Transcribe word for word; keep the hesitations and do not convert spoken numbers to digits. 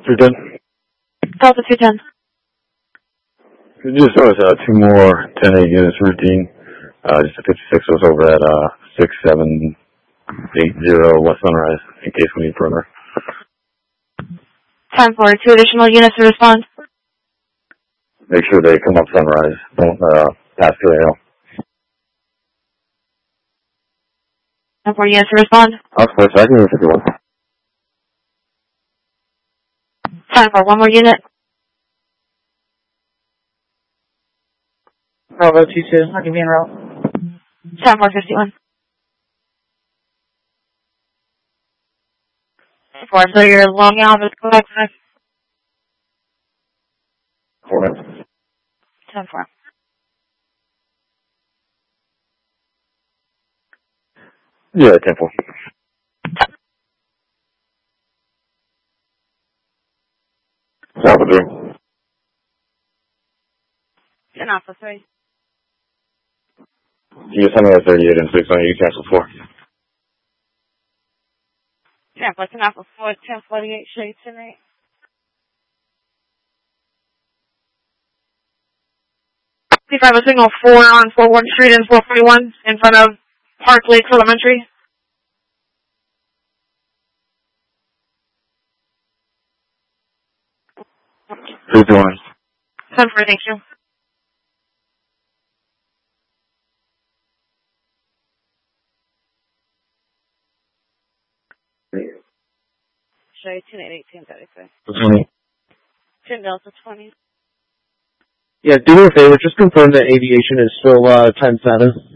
two ten. Delta two ten. Could you just notice uh, two more ten eight units routine. Uh, just a fifty-six was over at uh, six seven eight zero West Sunrise in case we need perimeter. Time for two additional units to respond. Make sure they come up Sunrise. Don't uh, pass through the hill. Time for units to respond. Of course, I can move fifty-one. Time for one more unit. Bravo two two. I'll give you en route. Time for fifty-one. Four, so you're long out of the back five. Four minutes. Time for. Yeah, ten four. Alpha three. ten Alpha three. You just tell me that thirty-eight and six on you cancel four. ten for ten Alpha four, ten forty-eight, show you ten eight. C five, a signal four on four one Street and four forty-one in front of Park Lakes Elementary. Three two one. ten four, thank you. Show you ten eight, eighteen thirty-three. twenty. ten Delta twenty. Yeah, do me a favor. Just confirm that aviation is still uh, ten seven.